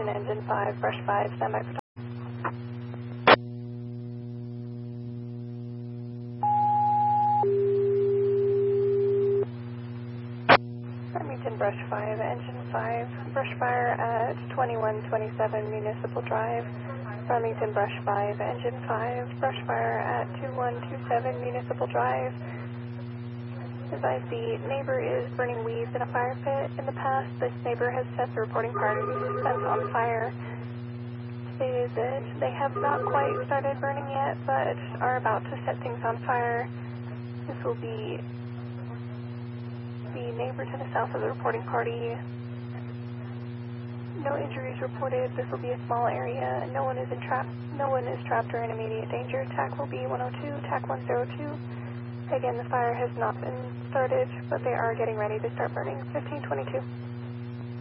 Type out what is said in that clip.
Remington Engine 5, Brush 5, standby for talk. Remington Brush 5, Engine 5, brush fire at 2127 Municipal Drive. Remington Brush 5, Engine 5, brush fire at 2127 Municipal Drive. Advise the neighbor is burning weeds in a fire pit. In the past, this neighbor has set the reporting participants on fire. Stated that they have not quite started burning yet, but are about to set things on fire. This will be the neighbor to the south of the reporting party. No injuries reported. This will be a small area. No one is trapped or in immediate danger. TAC will be 102, TAC 102. Again, the fire has not been started, but they are getting ready to start burning. 1522.